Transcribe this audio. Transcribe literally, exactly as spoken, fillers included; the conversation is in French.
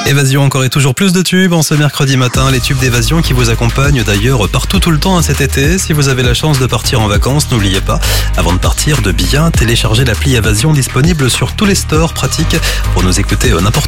Évasion, encore et toujours plus de tubes en ce mercredi matin. Les tubes d'Évasion qui vous accompagnent d'ailleurs partout tout le temps cet été. Si vous avez la chance de partir en vacances, n'oubliez pas, avant de partir, de bien télécharger l'appli Évasion disponible sur tous les stores pratiques pour nous écouter n'importe